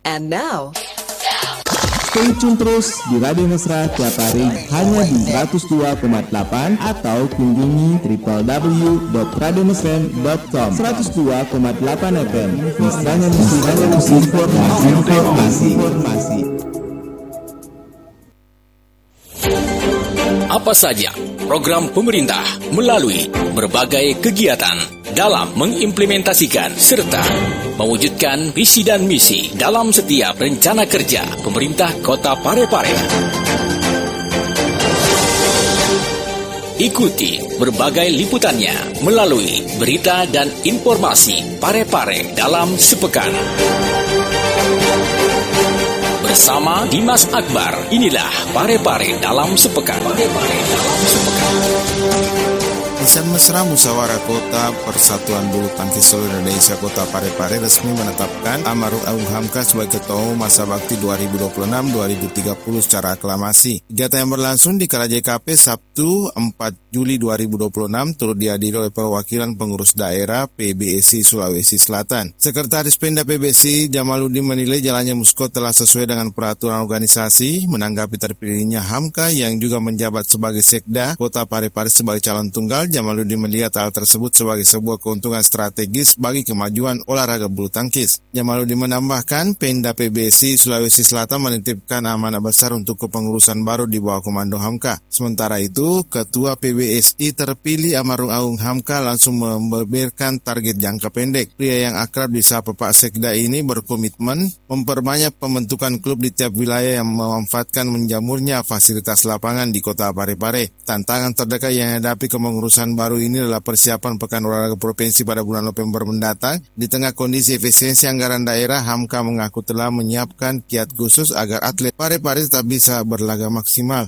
And now, stay tune terus di Radio Mesra tiap hari hanya di 102,8 atau kunjungi www.radiomesra.com. 102,8 FM. Mesranya musik, informasi. Apa saja program pemerintah melalui berbagai kegiatan dalam mengimplementasikan serta mewujudkan visi dan misi dalam setiap rencana kerja pemerintah Kota Parepare. Ikuti berbagai liputannya melalui berita dan informasi Parepare dalam sepekan. Bersama Dimas Akbar, inilah Parepare dalam sepekan. Insan Mesra Musyawarah Kota Persatuan Bulu Tangkis Seluruh Indonesia Kota Parepare resmi menetapkan Amarul Aung Hamka sebagai Ketua Umum Masa Bakti 2026-2030 secara aklamasi. Kegiatan yang berlangsung di Kala JKP Sabtu 4 Juli 2026 turut dihadiri oleh perwakilan pengurus daerah PBSI Sulawesi Selatan. Sekretaris Pemda PBSI Jamaluddin menilai jalannya Muskot telah sesuai dengan peraturan organisasi. Menanggapi terpilihnya Hamka yang juga menjabat sebagai Sekda Kota Parepare sebagai calon tunggal, Jamaluddin melihat hal tersebut sebagai sebuah keuntungan strategis bagi kemajuan olahraga bulu tangkis. Jamaluddin menambahkan, Pemda PBSI Sulawesi Selatan menitipkan amanah besar untuk kepengurusan baru di bawah komando Hamka. Sementara itu, Ketua PBSI terpilih Amarul Aung Hamka langsung membeberkan target jangka pendek. Pria yang akrab disapa Pak Sekda ini berkomitmen memperbanyak pembentukan klub di tiap wilayah yang memanfaatkan menjamurnya fasilitas lapangan di Kota Parepare. Tantangan terdekat yang dihadapi kepengurusan baru ini adalah persiapan Pekan Olahraga Provinsi pada bulan November mendatang. Di tengah kondisi efisiensi anggaran daerah, Hamka mengaku telah menyiapkan kiat khusus agar atlet Parepare tetap bisa berlaga maksimal.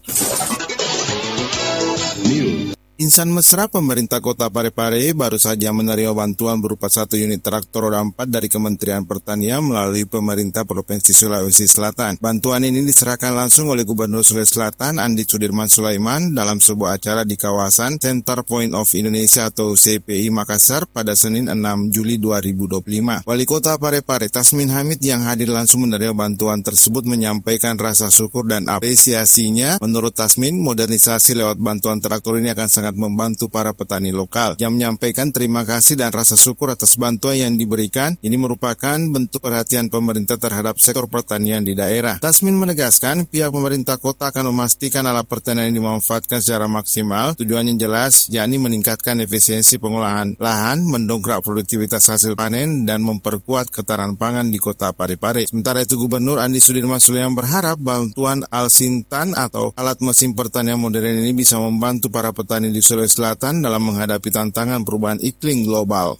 Insan Mesra pemerintah Kota Parepare baru saja menerima bantuan berupa 1 unit traktor roda 4 dari Kementerian Pertanian melalui pemerintah Provinsi Sulawesi Selatan. Bantuan ini diserahkan langsung oleh Gubernur Sulawesi Selatan Andi Sudirman Sulaiman dalam sebuah acara di kawasan Center Point of Indonesia atau CPI Makassar pada Senin 6 Juli 2025. Wali Kota Parepare Tasmin Hamid yang hadir langsung menerima bantuan tersebut menyampaikan rasa syukur dan apresiasinya. Menurut Tasmin, modernisasi lewat bantuan traktor ini akan sangat membantu para petani lokal. Yang menyampaikan terima kasih dan rasa syukur atas bantuan yang diberikan. Ini merupakan bentuk perhatian pemerintah terhadap sektor pertanian di daerah. Tasmin menegaskan pihak pemerintah kota akan memastikan alat pertanian dimanfaatkan secara maksimal. Tujuannya jelas, yakni meningkatkan efisiensi pengolahan lahan, mendongkrak produktivitas hasil panen, dan memperkuat ketahanan pangan di Kota Parepare. Sementara itu, Gubernur Andi Sudirman Sulaiman berharap bantuan Alsintan atau alat mesin pertanian modern ini bisa membantu para petani di Sulawesi Selatan dalam menghadapi tantangan perubahan iklim global.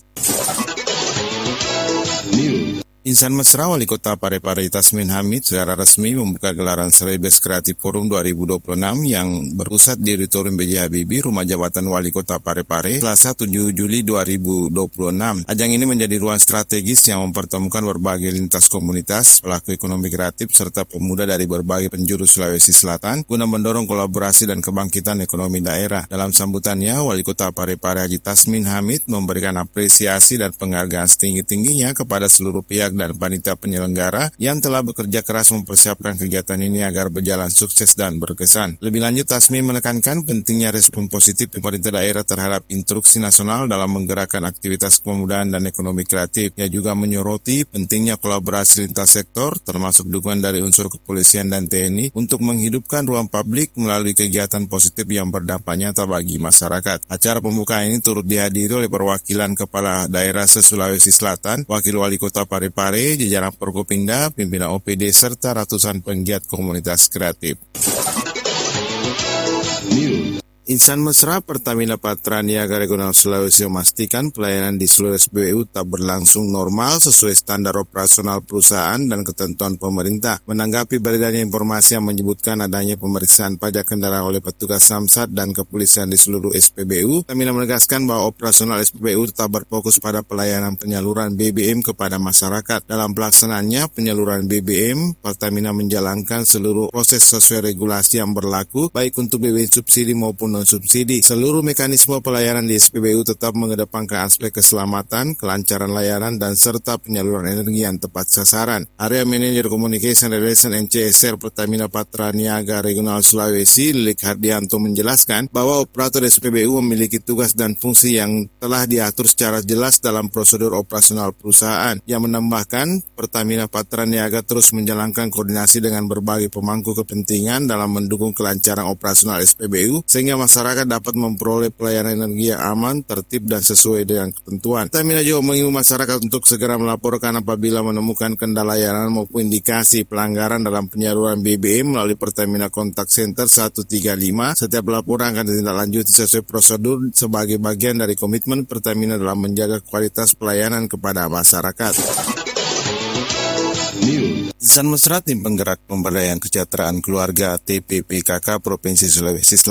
Insan Mesra Wali Kota Parepare Tasmin Hamid secara resmi membuka gelaran Celebes Creative Forum 2026 yang berpusat di Auditorium B.J. Habibie, Rumah Jabatan Wali Kota Parepare, Selasa 7 Juli 2026. Ajang ini menjadi ruang strategis yang mempertemukan berbagai lintas komunitas, pelaku ekonomi kreatif, serta pemuda dari berbagai penjuru Sulawesi Selatan guna mendorong kolaborasi dan kebangkitan ekonomi daerah. Dalam sambutannya, Wali Kota Parepare Haji Tasmin Hamid memberikan apresiasi dan penghargaan setinggi-tingginya kepada seluruh pihak dan panitia penyelenggara yang telah bekerja keras mempersiapkan kegiatan ini agar berjalan sukses dan berkesan. Lebih lanjut, Tasmin menekankan pentingnya respon positif pemerintah daerah terhadap instruksi nasional dalam menggerakkan aktivitas kepemudaan dan ekonomi kreatif. Ia juga menyoroti pentingnya kolaborasi lintas sektor, termasuk dukungan dari unsur kepolisian dan TNI untuk menghidupkan ruang publik melalui kegiatan positif yang berdampak nyata bagi masyarakat. Acara pembukaan ini turut dihadiri oleh perwakilan kepala daerah se-Sulawesi Selatan, Wakil Wali Kota Parepare, jajaran Forkopimda, pimpinan OPD, serta ratusan penggiat komunitas kreatif. Insan Mesra Pertamina Patra Niaga Regional Sulawesi memastikan pelayanan di seluruh SPBU tetap berlangsung normal sesuai standar operasional perusahaan dan ketentuan pemerintah. Menanggapi beredarnya informasi yang menyebutkan adanya pemeriksaan pajak kendaraan oleh petugas Samsat dan kepolisian di seluruh SPBU, Pertamina menegaskan bahwa operasional SPBU tetap berfokus pada pelayanan penyaluran BBM kepada masyarakat. Dalam pelaksanaannya penyaluran BBM, Pertamina menjalankan seluruh proses sesuai regulasi yang berlaku, baik untuk BBM subsidi maupun non-subsidi. Seluruh mekanisme pelayanan di SPBU tetap mengedepankan aspek keselamatan, kelancaran layanan, dan serta penyaluran energi yang tepat sasaran. Area Manager Communication Relation NCSR Pertamina Patra Niaga Regional Sulawesi, Lilik Hardianto menjelaskan bahwa operator SPBU memiliki tugas dan fungsi yang telah diatur secara jelas dalam prosedur operasional perusahaan, yang menambahkan Pertamina Patra Niaga terus menjalankan koordinasi dengan berbagai pemangku kepentingan dalam mendukung kelancaran operasional SPBU sehingga masyarakat dapat memperoleh pelayanan energi yang aman, tertib, dan sesuai dengan ketentuan. Pertamina juga mengimbau masyarakat untuk segera melaporkan apabila menemukan kendala layanan maupun indikasi pelanggaran dalam penyaluran BBM melalui Pertamina Contact Center 135. Setiap laporan akan ditindaklanjuti sesuai prosedur sebagai bagian dari komitmen Pertamina dalam menjaga kualitas pelayanan kepada masyarakat. Insan Mesra, Tim Penggerak Pemberdayaan Kesejahteraan Keluarga TPPKK Provinsi Sulawesi Selatan